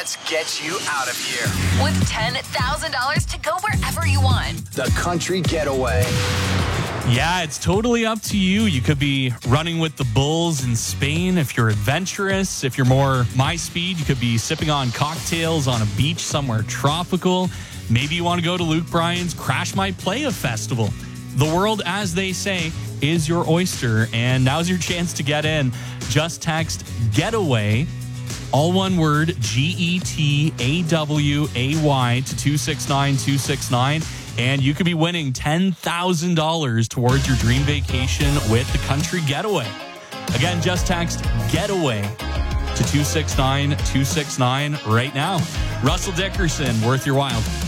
Let's get you out of here. With $10,000 to go wherever you want. The Country Getaway. Yeah, it's totally up to you. You could be running with the bulls in Spain if you're adventurous. If you're more my speed, you could be sipping on cocktails on a beach somewhere tropical. Maybe you want to go to Luke Bryan's Crash My Playa Festival. The world, as they say, is your oyster, and now's your chance to get in. Just text GETAWAY, all one word, GETAWAY to 269-269. And you could be winning $10,000 towards your dream vacation with the Country Getaway. Again, just text GETAWAY to 269-269 right now. Russell Dickerson, Worth Your While.